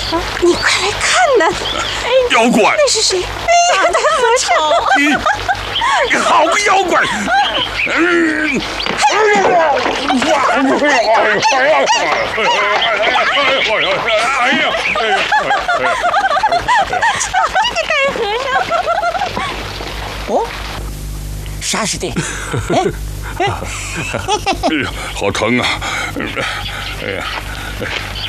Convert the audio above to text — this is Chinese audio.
你快来看呐！ 妖怪， 那是谁？哎呀，大和尚！ 好个妖怪！ 哦，啥师弟？ 哎呀，好疼啊！哎呀，